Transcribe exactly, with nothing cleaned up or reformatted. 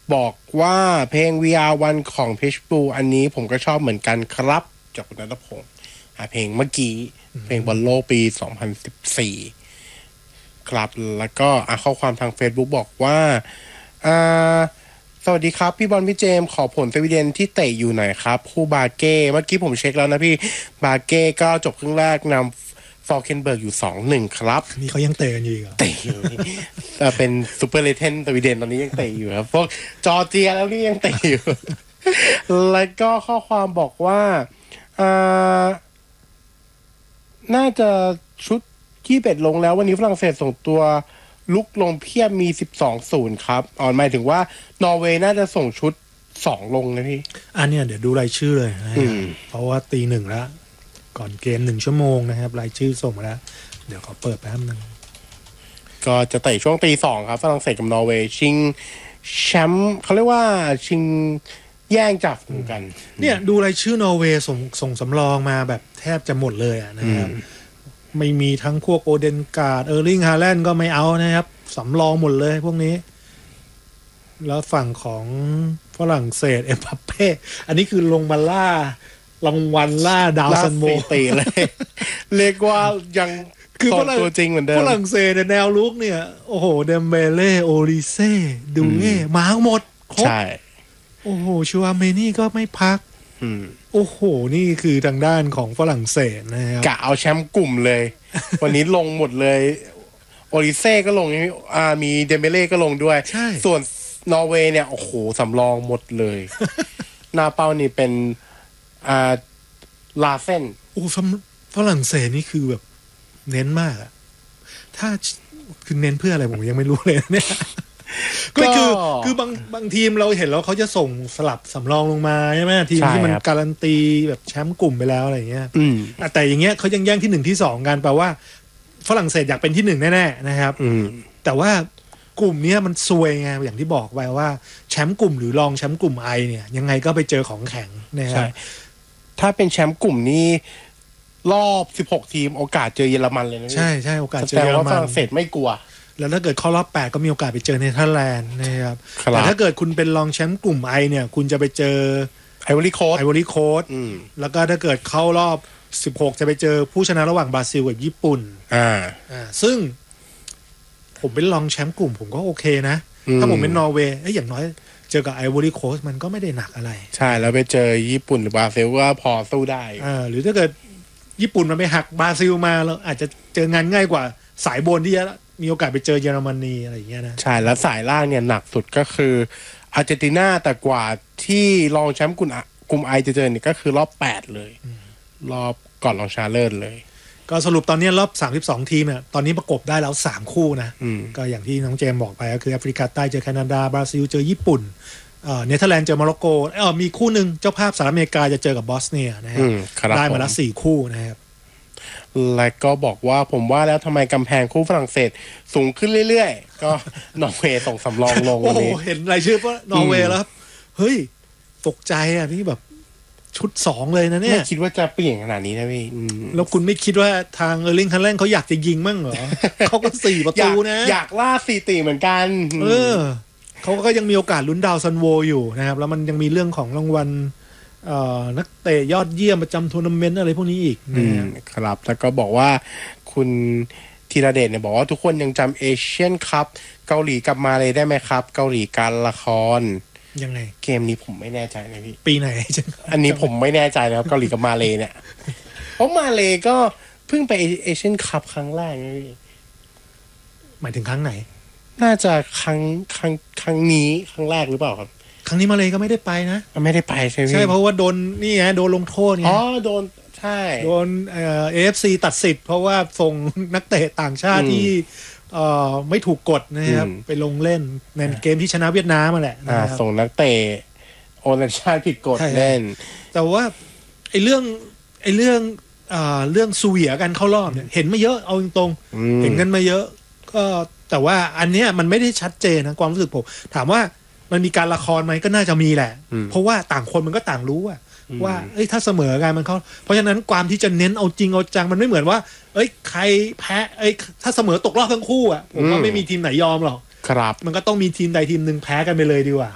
บอกว่าเพลง วี อาร์ วัน ของ Pitch Blue อันนี้ผมก็ชอบเหมือนกันครับจากคุณณัฐพงศ์เพลงเมื่อกี้เพลงบอลโลกปีสองพันสิบสี่ครับแล้วก็ข้อความทาง Facebook บอกว่าอ่าสวัสดีครับพี่บอลพี่เจมขอผลสวีเดนที่เตะอยู่หน่อยครับคู่บาเก้เมื่อกี้ผมเช็คแล้วนะพี่บาเก้ก็จบครึ่งแรกนำฟอร์เคนเบิร์กอยู่ สองหนึ่ง ครับนี่เขายังเตะกันอยู่อีกเหรอเตะอยู่เป็นซูเปอร์เลเจนด์สวีเดนตอนนี้ยังเตะอยู่ครับพวกจอร์เจียแล้วนี่ยังเตะอยู่แล้วก็ข้อความบอกว่าอ่าน่าจะชุดที่เป็ดลงแล้ววันนี้ฝรั่งเศสส่งตัวลุกลงเพียบมี สิบสองศูนย์ ครับอ๋อหมายถึงว่านอร์เวย์น่าจะส่งชุดสองลงนะพี่อันเนี้ยเดี๋ยวดูรายชื่อเลยนะเพราะว่าตีหนึ่งแล้วก่อนเกมหนึ่งชั่วโมงนะครับรายชื่อส่งมาแล้วเดี๋ยวขอเปิดแป๊บนึงก็จะเตะช่วงตีสองครับฝรั่งเศสกับนอร์เวย์ชิงแชมป์เขาเรียกว่าชิงแย่งจับกันเนี่ยดูรายชื่อนอร์เวย์ส่งส่งสำรองมาแบบแทบจะหมดเลยอ่ะนะครับไม่มีทั้งพวกโอเดนการ์ดเออร์ลิงฮาแลนด์ก็ไม่เอานะครับสำรองหมดเลยพวกนี้แล้วฝั่งของฝรั่งเศสเอ็มบัปเป้อันนี้คือลงมาล่ารางวัลล่าดาวซันโวตีเลยเรียกว่ายังคือตัวจริงเหมือนเดิมฝรั่งเศสแนวลุกเนี่ยโอ้โหเดมเบเล่โอลิเซ่ดูเง่มาทั้งหมดครบใช่โอ้โหชัวเมนี่ก็ไม่พักโอ้โหนี่คือทางด้านของฝรั่งเศสนะครับกะเอาแชมป์กลุ่มเลย วันนี้ลงหมดเลยโอลิเซ่ก็ลงอ่ามีเดมเบเล่ก็ลงด้วยส่วนนอร์เวย์เนี่ยโอ้โหสำรองหมดเลย หน้าเป้านี่เป็นอ่าลาเซนโอ้ฝรั่งเศสนี่คือแบบเน้นมากอะถ้าคือเน้นเพื่ออะไรผมยังไม่รู้เลยเนี่ยก็คือคือบางบางทีมเราเห็นแล้วเขาจะส่งสลับสำรองลงมาใช่ไหมทีมที่มันการันตีแบบแชมป์กลุ่มไปแล้วอะไรอย่างเงี้ยแต่อย่างเงี้ยเขายังแย่งที่หนึ่งที่สองกันแปลว่าฝรั่งเศสอยากเป็นที่หนึ่งแน่ๆนะครับแต่ว่ากลุ่มนี้มันซวยไงอย่างที่บอกไปว่าแชมป์กลุ่มหรือรองแชมป์กลุ่มไอเนี่ยยังไงก็ไปเจอของแข็งนะครับถ้าเป็นแชมป์กลุ่มนี้รอบสิบหกทีมโอกาสเจอเยอรมันเลยนะใช่ใช่โอกาสเจอเยอรมันฝรั่งเศสไม่กลัวแล้วถ้าเกิดเข้ารอบแปดก็มีโอกาสไปเจอเนเธอร์แลนด์นะครับแต่ถ้าเกิดคุณเป็นรองแชมป์กลุ่มไอเนี่ยคุณจะไปเจอไอวอรี่โค้ชไอวอรี่โค้ชแล้วก็ถ้าเกิดเข้ารอบสิบหกจะไปเจอผู้ชนะระหว่างบราซิลกับญี่ปุ่นอ่าอ่าซึ่งผมเป็นรองแชมป์กลุ่มผมก็โอเคนะถ้าผมเป็นนอร์เวย์เอ้ยอย่างน้อยเจอกับไอวอรี่โค้ชมันก็ไม่ได้หนักอะไรใช่แล้วไปเจอญี่ปุ่นหรือบราซิลก็พอสู้ได้อ่าหรือถ้าเกิดญี่ปุ่นมันไปหักบราซิลมาเราอาจจะเจองานง่ายกว่าสายบนที่จะมีโอกาสไปเจอเยอรมนีอะไรอย่างเงี้ยนะใช่แล้วสายล่างเนี่ยหนักสุดก็คืออาร์เจนตินาแต่กว่าที่รองแชมป์กลุ่มกลุ่มไอจะเจอเนี่ยก็คือรอบแปดเลยรอบก่อนรองชนะเลิศเลยก็สรุปตอนนี้รอบสามสิบสองทีมเนี่ยตอนนี้ประกบได้แล้วสามคู่นะก็อย่างที่น้องเจมบอกไปก็คือแอฟริกาใต้เจอแคนาดาบราซิลเจอญี่ปุ่นเอ่อเนเธอร์แลนด์เจอโมร็อกโกเอ่อมีคู่นึงเจ้าภาพสหรัฐอเมริกาจะเจอกับบอสเนียนะครับได้มาแล้วสี่คู่นะครับและก็บอกว่าผมว่าแล้วทำไมกำแพงคู่ฝรั่งเศสสูงขึ้นเรื่อยๆก็นอร์เวย์ส่งสำรองลงวันนี้โอ้เห็นรายชื่อว่านอร์เวย์แล้วเฮ้ยตกใจอ่ะนี่แบบชุดสองเลยนะเนี่ยไม่คิดว่าจะเปลี่ยนขนาดนี้นะพี่แล้วคุณไม่คิดว่าทางเออร์ลิง ฮาแลนด์เขาอยากจะยิงมั่งเหรอ เขาก็สี่ประตูนะอยากล่าสี่ตีเหมือนกันเออเขาก็ยังมีโอกาสลุ้นดาวซันโวอยู่นะครับแล้วมันยังมีเรื่องของรางวัลนักเตะยอดเยี่ยมประจำทัวร์นาเมนต์อะไรพวกนี้อีกนะครับแล้วก็บอกว่าคุณธีรเดชเนี่ยบอกว่าทุกคนยังจำเอเชียนคัพเกาหลีกลับมาเลยได้ไหมครับเกาหลีการละครยังไงเกมนี้ผมไม่แน่ใจนะพี่ปีไหนอันนี้ผมไม่แน่ใจนะครับเกาหลีกับมาเลเนี่ยเพราะมาเลก็เพิ่งไปเอเชียนคัพครั้งแรกนะพี่หมายถึงครั้งไหนน่าจะครั้งครั้งครั้งนี้ครั้งแรกหรือเปล่าครับครั้งนี้มาเลยก็ไม่ได้ไปนะไม่ได้ไปใช่ไหมใช่เพราะว่าโดนนี่ไงโดนลงโทษไงอ๋อโดนใช่โดนเอ่อ เอ เอฟ ซี ตัดสิทธิ์เพราะว่าส่งนักเตะต่างชาติที่เอ่อไม่ถูกกฎนะครับไปลงเล่นในเกมที่ชนะเวียดนามมาแหละนะครับส่งนักเตะโอนาชาติผิดกฎเล่นแต่ว่าไอ้เรื่องไอ้เรื่องเอ่อเรื่องซูเวียกันเข้ารอบเนี่ยเห็นมาเยอะเอาตรงๆเห็นกันมาเยอะก็แต่ว่าอันเนี้ยมันไม่ได้ชัดเจนนะความรู้สึกผมถามว่ามันมีการละครไหมก็น่าจะมีแหละเพราะว่าต่างคนมันก็ต่างรู้ว่าว่าเอ้ยถ้าเสมอกันมันเขาเพราะฉะนั้นความที่จะเน้นเอาจริงเอาจังมันไม่เหมือนว่าเอ้ยใครแพ้เอ้ยถ้าเสมอตกรอบทั้งคู่อ่ะผมว่าไม่มีทีมไหนยอมหรอกครับมันก็ต้องมีทีมใดทีมหนึ่งแพ้กันไปเลยดีกว่า